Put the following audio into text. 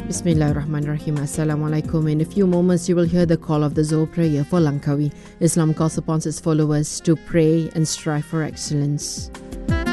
Bismillahirrahmanirrahim. Assalamualaikum. In a few moments, you will hear the call of the Zohar prayer for Langkawi. Islam calls upon its followers to pray and strive for excellence.